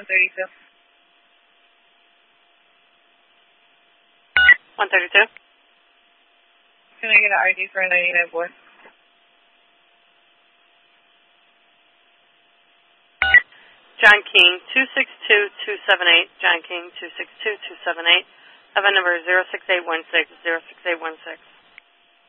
132. 132. Can I get an ID for a 99 boy? John King, 262-278. John King, 262-278. Have a number 06816, 06816.